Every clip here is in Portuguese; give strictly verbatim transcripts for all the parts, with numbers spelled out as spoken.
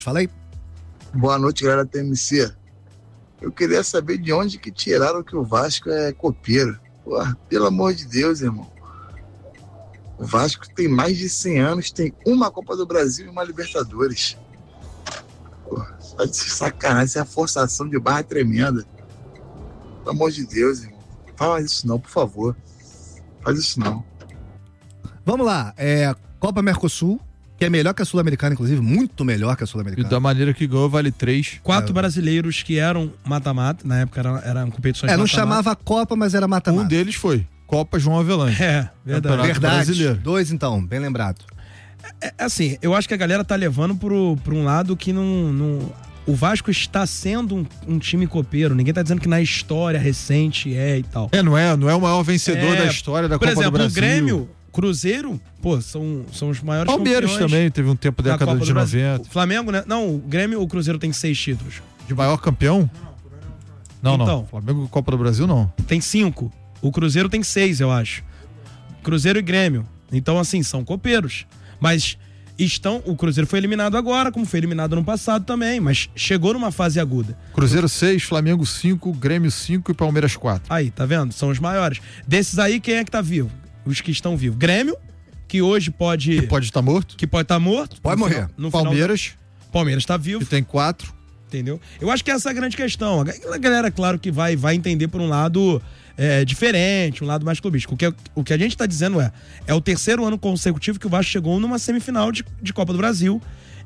Fala aí. Boa noite, galera da T M C. Eu queria saber de onde que tiraram que o Vasco é copeiro. Porra, pelo amor de Deus, irmão. O Vasco tem mais de cem anos, tem uma Copa do Brasil e uma Libertadores. Porra, tá de sacanagem, isso é a forçação de barra tremenda. Pelo amor de Deus, irmão. Fala isso não, por favor. Faz isso não. Vamos lá, é Copa Mercosul, que é melhor que a Sul-Americana, inclusive, muito melhor que a Sul-Americana. E da maneira que ganhou, vale três. Quatro É. brasileiros que eram mata-mata, na época eram, eram competições É, não mata-mata. chamava Copa, mas era mata-mata. Um deles foi Copa João Avelange. É, verdade. Campeonato Verdade. Brasileiro. Dois, então, bem lembrado. É, assim, eu acho que a galera tá levando pro, pro um lado que não... não... O Vasco está sendo um, um time copeiro. Ninguém tá dizendo que na história recente é e tal. É, não é, não é o maior vencedor É, da história da Por Copa exemplo, do Brasil. o Grêmio, Cruzeiro, pô, são, são os maiores Palmeiras campeões também, teve um tempo da da década Copa de do Brasil. noventa. O Flamengo, né? Não, o Grêmio ou o Cruzeiro tem seis títulos. De maior campeão? Não, não. Então. Flamengo e Copa do Brasil, não. Tem cinco. O Cruzeiro tem seis, eu acho. Cruzeiro e Grêmio. Então, assim, são copeiros. Mas estão... O Cruzeiro foi eliminado agora, como foi eliminado no passado também, mas chegou numa fase aguda. Cruzeiro seis, Flamengo cinco, Grêmio cinco e Palmeiras quatro. Aí, tá vendo? São os maiores. Desses aí, quem é que tá vivo? Os que estão vivos. Grêmio, que hoje pode... Que pode estar morto. Que pode estar morto. Pode No morrer. final- no final- Palmeiras, Palmeiras tá vivo. que tem quatro. Entendeu? Eu acho que essa é a grande questão. A galera, claro, que vai, vai entender por um lado é, diferente, um lado mais clubístico. O que, o que a gente tá dizendo é, é o terceiro ano consecutivo que o Vasco chegou numa semifinal de, de Copa do Brasil.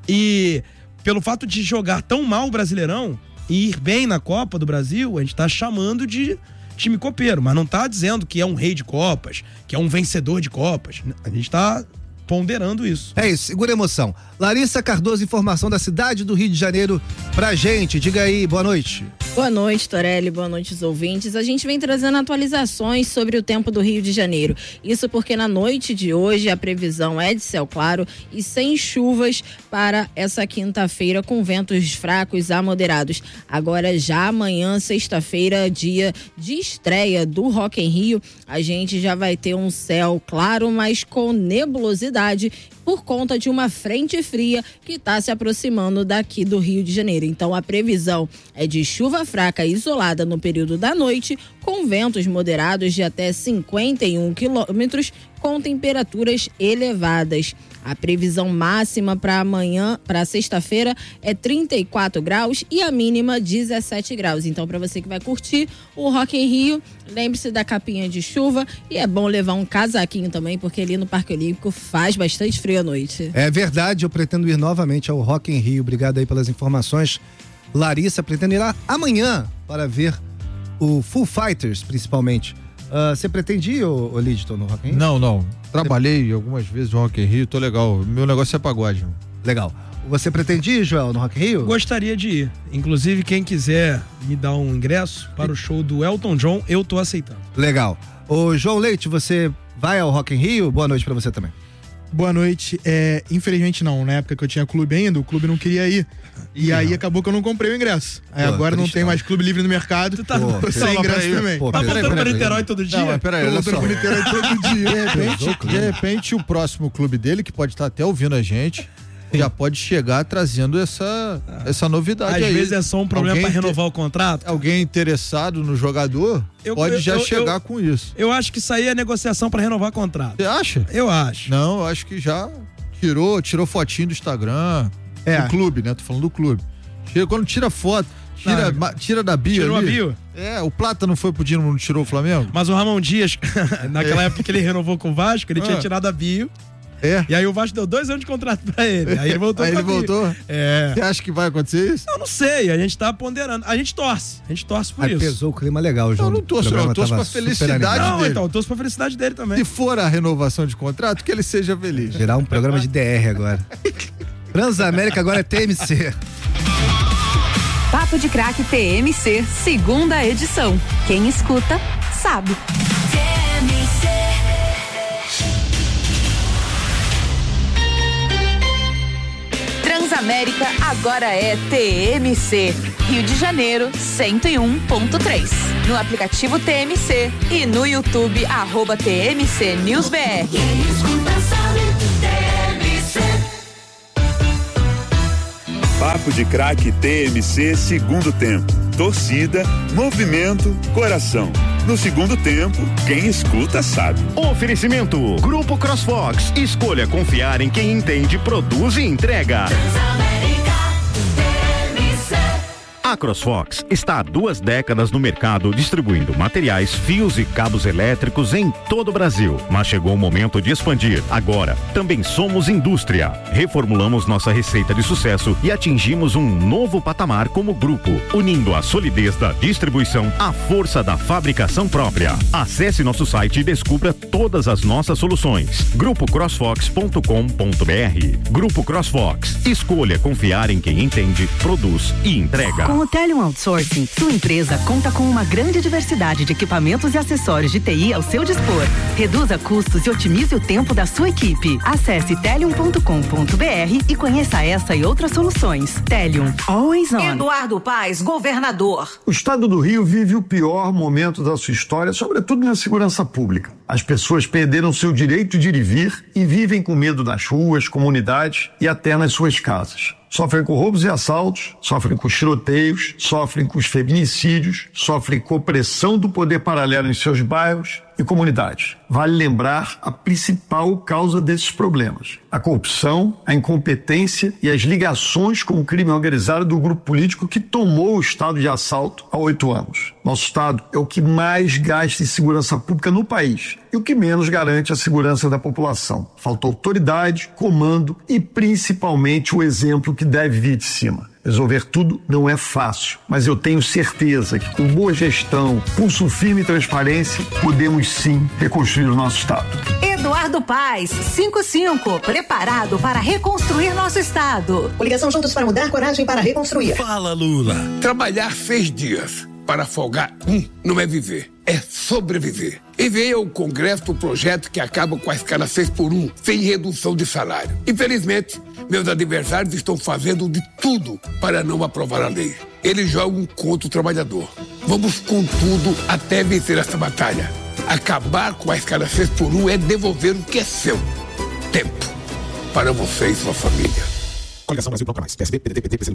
E pelo fato de jogar tão mal o Brasileirão e ir bem na Copa do Brasil, a gente tá chamando de time copeiro, mas não tá dizendo que é um rei de Copas, que é um vencedor de Copas. A gente tá ponderando isso. É isso, segura a emoção. Larissa Cardoso, informação da cidade do Rio de Janeiro pra gente. Diga aí, boa noite. Boa noite, Torelli, boa noite aos ouvintes. A gente vem trazendo atualizações sobre o tempo do Rio de Janeiro. Isso porque na noite de hoje a previsão é de céu claro e sem chuvas para essa quinta-feira, com ventos fracos a moderados. Agora já amanhã, sexta-feira, dia de estreia do Rock in Rio, a gente já vai ter um céu claro, mas com nebulosidade por conta de uma frente fria que está se aproximando daqui do Rio de Janeiro. Então a previsão é de chuva fraca isolada no período da noite, com ventos moderados de até cinquenta e um quilômetros, com temperaturas elevadas. A previsão máxima para amanhã, para sexta-feira, é trinta e quatro graus e a mínima dezessete graus. Então, para você que vai curtir o Rock in Rio, lembre-se da capinha de chuva e é bom levar um casaquinho também, porque ali no Parque Olímpico faz bastante frio à noite. É verdade, eu pretendo ir novamente ao Rock in Rio. Obrigado aí pelas informações. Larissa, pretendo ir lá amanhã para ver o Foo Fighters, principalmente. Uh, você pretende ir, ô, ô Lidton, no Rock in Rio? Não, não. Trabalhei algumas vezes no Rock in Rio, tô legal. Meu negócio é pagode. Mano. Legal. Você pretende ir, Joel, no Rock in Rio? Gostaria de ir. Inclusive, quem quiser me dar um ingresso para o show do Elton John, eu tô aceitando. Legal. Ô, João Leite, você vai ao Rock in Rio? Boa noite pra você também. Boa noite. É, infelizmente não, na época que eu tinha clube ainda, o clube não queria ir. E aí acabou que eu não comprei o ingresso. Aí Pô, agora não tristão. tem mais clube livre no mercado. Tu tá, Pô, Tô sem não, ingresso peraí. também. Pô, tá peraí, voltando pra peraí, Niterói peraí. todo dia? Não, mas peraí, Tô olha voltando só. pro Niterói todo dia. De repente, de repente, o próximo clube dele, que pode estar até ouvindo a gente, já pode chegar trazendo essa, essa novidade Às aí. vezes é só um problema Alguém para te- renovar o contrato. Alguém interessado no jogador Eu- pode eu- já eu- chegar eu- com isso. Eu acho que isso aí é negociação para renovar contrato. Você acha? Eu acho. Não, eu acho que já tirou, tirou fotinho do Instagram. É. Do clube, né? Tô falando do clube. Tira- Quando tira foto, tira, Não. ma- tira da bio. Tirou ali. a bio? É, o Plata não foi pro Dino, não tirou o Flamengo? Mas o Ramon Dias, naquela época que ele renovou com o Vasco, ele tinha Ah. tirado a bio. É. E aí o Vasco deu dois anos de contrato pra ele. Aí ele voltou Aí pra ele bio. voltou? É. Você acha que vai acontecer isso? Eu não sei, a gente tá ponderando. A gente torce. A gente torce por Aí isso. pesou o clima legal, João. Eu não torço, O programa não, eu torço tava pra felicidade super animado. Não, dele. então, eu torço pra felicidade dele também. Se for a renovação de contrato, que ele seja feliz. Gerar um programa de D R agora. Transamérica agora é T M C. Papo de Craque T M C, segunda edição. Quem escuta, sabe. Transamérica agora é T M C. Rio de Janeiro, cento e um ponto três. No aplicativo T M C e no YouTube, arroba T M C News B R. Quem escuta sabe, T M C. Papo de Craque T M C segundo tempo. Torcida, movimento, coração. No segundo tempo, quem escuta sabe. Oferecimento Grupo CrossFox. Escolha confiar em quem entende, produz e entrega. A CrossFox está há duas décadas no mercado distribuindo materiais, fios e cabos elétricos em todo o Brasil. Mas chegou o momento de expandir. Agora, também somos indústria. Reformulamos nossa receita de sucesso e atingimos um novo patamar como grupo, unindo a solidez da distribuição à força da fabricação própria. Acesse nosso site e descubra todas as nossas soluções. grupo crossfox ponto com ponto br. Grupo CrossFox. Escolha confiar em quem entende, produz e entrega. Com o Telium Outsourcing, sua empresa conta com uma grande diversidade de equipamentos e acessórios de T I ao seu dispor. Reduza custos e otimize o tempo da sua equipe. Acesse telium ponto com ponto br e conheça essa e outras soluções. Telium, always on. Eduardo Paes, governador. O estado do Rio vive o pior momento da sua história, sobretudo na segurança pública. As pessoas perderam seu direito de ir e vir e vivem com medo nas ruas, comunidades e até nas suas casas. Sofrem com roubos e assaltos, sofrem com tiroteios, sofrem com os feminicídios, sofrem com opressão do poder paralelo em seus bairros e comunidades. Vale lembrar a principal causa desses problemas: a corrupção, a incompetência e as ligações com o crime organizado do grupo político que tomou o estado de assalto há oito anos. Nosso estado é o que mais gasta em segurança pública no país e o que menos garante a segurança da população. Falta autoridade, comando e principalmente o exemplo que deve vir de cima. Resolver tudo não é fácil, mas eu tenho certeza que com boa gestão, pulso firme e transparência, podemos sim reconstruir o nosso estado. Eduardo Paes, cinquenta e cinco, preparado para reconstruir nosso estado. Coligação Juntos para Mudar, coragem para reconstruir. Fala, Lula. Trabalhar seis dias para folgar um não é viver, é sobreviver. Enviei ao Congresso o projeto que acaba com a escala seis por um, sem redução de salário. Infelizmente, meus adversários estão fazendo de tudo para não aprovar a lei. Eles jogam contra o trabalhador. Vamos com tudo até vencer essa batalha. Acabar com a escala seis por um é devolver o que é seu. Tempo para você e sua família. Coligação Brasil Bloco Mais, P S D, P D T, P T, P C